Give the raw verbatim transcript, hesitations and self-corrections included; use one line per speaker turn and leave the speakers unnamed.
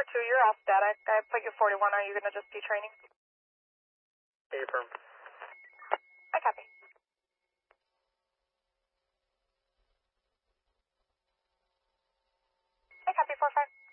two, you're all static. I put you forty-one. Are you going to just be training?
Affirm.
I copy. I copy, four five.